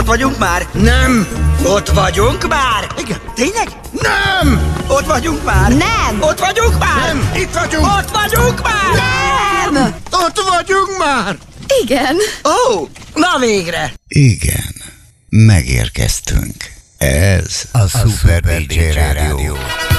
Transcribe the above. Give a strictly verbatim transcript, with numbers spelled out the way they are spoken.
vagyunk már? Nem! Ott vagyunk már? Igen. Tényleg? Nem! Ott vagyunk már? Nem! Ott vagyunk már? Nem! Itt vagyunk! Ott vagyunk már? Nem! Ott vagyunk már! Igen. Ó, oh, na végre! Igen, megérkeztünk. Ez a, a Super dé dzsé Rádió.